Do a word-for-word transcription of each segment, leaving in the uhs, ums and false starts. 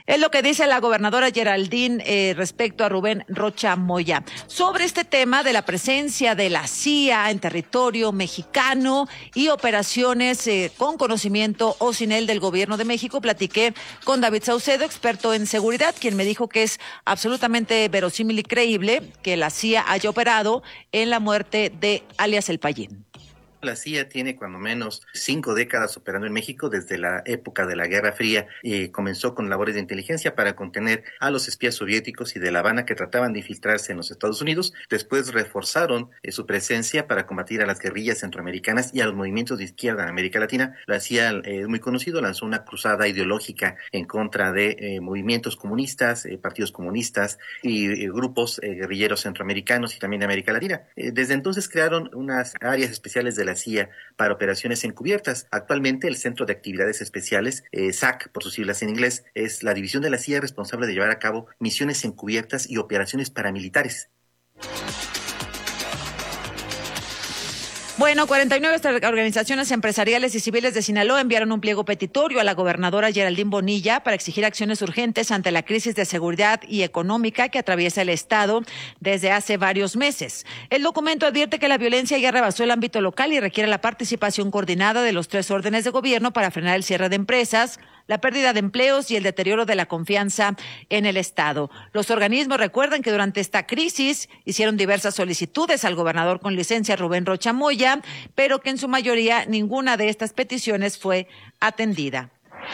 Es lo que dice la gobernadora Geraldine eh, respecto a Rubén Rocha Moya. Sobre este tema de la presencia de la C I A en territorio mexicano y operaciones eh, con conocimiento o sin él del gobierno de México, platiqué con David Saucedo, experto en seguridad, quien me dijo que es absolutamente verosímil y creíble que la C I A haya operado en la muerte de alias El Payín. La C I A tiene cuando menos cinco décadas operando en México desde la época de la Guerra Fría. Eh, comenzó con labores de inteligencia para contener a los espías soviéticos y de La Habana que trataban de infiltrarse en los Estados Unidos. Después reforzaron eh, su presencia para combatir a las guerrillas centroamericanas y a los movimientos de izquierda en América Latina. La C I A, es eh, muy conocido, lanzó una cruzada ideológica en contra de eh, movimientos comunistas, eh, partidos comunistas y eh, grupos eh, guerrilleros centroamericanos y también de América Latina. Eh, desde entonces crearon unas áreas especiales de la C I A para operaciones encubiertas. Actualmente el Centro de Actividades Especiales, eh, S A C por sus siglas en inglés, es la división de la C I A responsable de llevar a cabo misiones encubiertas y operaciones paramilitares. Bueno, cuarenta y nueve organizaciones empresariales y civiles de Sinaloa enviaron un pliego petitorio a la gobernadora Geraldine Bonilla para exigir acciones urgentes ante la crisis de seguridad y económica que atraviesa el Estado desde hace varios meses. El documento advierte que la violencia ya rebasó el ámbito local y requiere la participación coordinada de los tres órdenes de gobierno para frenar el cierre de empresas, la pérdida de empleos y el deterioro de la confianza en el Estado. Los organismos recuerdan que durante esta crisis hicieron diversas solicitudes al gobernador con licencia Rubén Rocha Moya, pero que en su mayoría ninguna de estas peticiones fue atendida.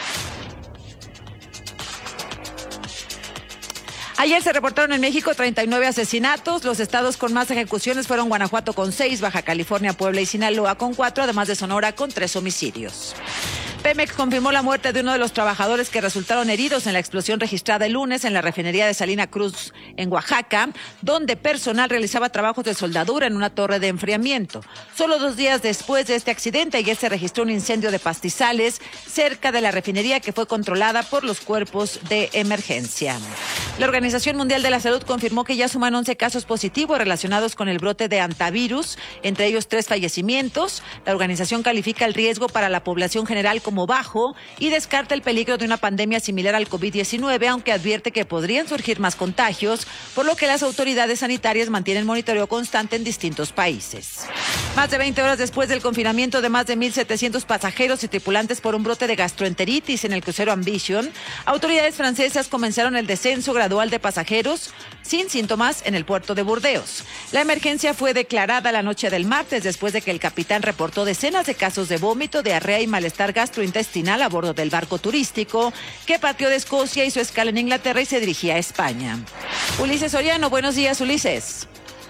Ayer se reportaron en México treinta y nueve asesinatos. Los estados con más ejecuciones fueron Guanajuato con seis, Baja California, Puebla y Sinaloa con cuatro, además de Sonora con tres homicidios. Pemex confirmó la muerte de uno de los trabajadores que resultaron heridos en la explosión registrada el lunes en la refinería de Salina Cruz, en Oaxaca, donde personal realizaba trabajos de soldadura en una torre de enfriamiento. Solo dos días después de este accidente, ayer se registró un incendio de pastizales cerca de la refinería que fue controlada por los cuerpos de emergencia. La Organización Mundial de la Salud confirmó que ya suman once casos positivos relacionados con el brote de hantavirus, entre ellos tres fallecimientos. La organización califica el riesgo para la población general como como bajo y descarta el peligro de una pandemia similar al COVID diecinueve, aunque advierte que podrían surgir más contagios, por lo que las autoridades sanitarias mantienen monitoreo constante en distintos países. Más de veinte horas después del confinamiento de más de mil setecientos pasajeros y tripulantes por un brote de gastroenteritis en el crucero Ambition, autoridades francesas comenzaron el descenso gradual de pasajeros sin síntomas en el puerto de Burdeos. La emergencia fue declarada la noche del martes después de que el capitán reportó decenas de casos de vómito, diarrea y malestar gastrointestinal a bordo del barco turístico que partió de Escocia, hizo escala en Inglaterra y se dirigía a España. Ulises Soriano, buenos días, Ulises.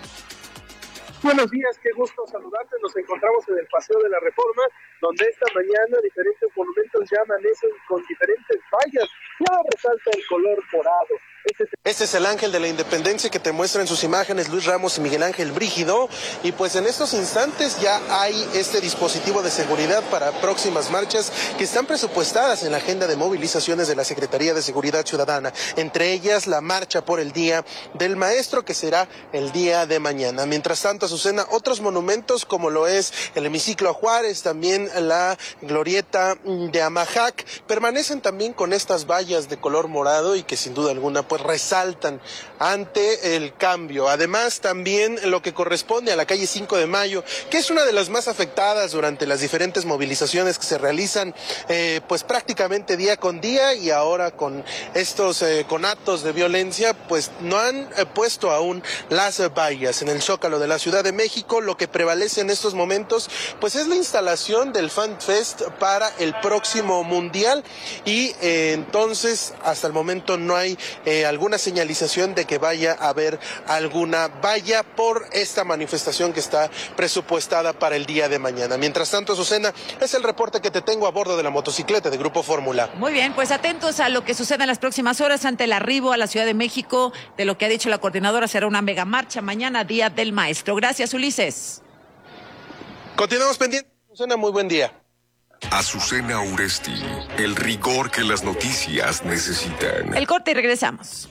Buenos días, qué gusto saludarte. Nos encontramos en el Paseo de la Reforma, donde esta mañana diferentes monumentos ya amanecen con diferentes vallas. Ya resalta el color morado. Este es... este es el Ángel de la Independencia que te muestra en sus imágenes Luis Ramos y Miguel Ángel Brígido, y pues en estos instantes ya hay este dispositivo de seguridad para próximas marchas que están presupuestadas en la agenda de movilizaciones de la Secretaría de Seguridad Ciudadana, entre ellas la marcha por el Día del Maestro, que será el día de mañana. Mientras tanto, Azucena, otros monumentos como lo es el Hemiciclo a Juárez, también la Glorieta de Amajac, permanecen también con estas vallas de color morado y que sin duda alguna pues resaltan ante el cambio. Además, también lo que corresponde a la calle cinco de mayo, que es una de las más afectadas durante las diferentes movilizaciones que se realizan eh, pues prácticamente día con día, y ahora con estos eh, conatos de violencia pues no han eh, puesto aún las vallas. En el Zócalo de la Ciudad de México lo que prevalece en estos momentos pues es la instalación del Fan Fest para el próximo Mundial, y eh, entonces hasta el momento no hay eh, alguna señalización de que vaya a haber alguna valla por esta manifestación que está presupuestada para el día de mañana. Mientras tanto, Azucena, es el reporte que te tengo a bordo de la motocicleta de Grupo Fórmula. Muy bien, pues atentos a lo que suceda en las próximas horas ante el arribo a la Ciudad de México de lo que ha dicho la coordinadora. Será una mega marcha mañana, Día del Maestro. Gracias, Ulises. Continuamos pendientes. Azucena, muy buen día. Azucena Uresti, el rigor que las noticias necesitan. El corte y regresamos.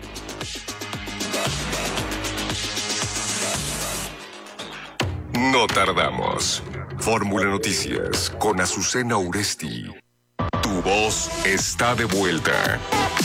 No tardamos. Fórmula Noticias con Azucena Uresti. Tu voz está de vuelta.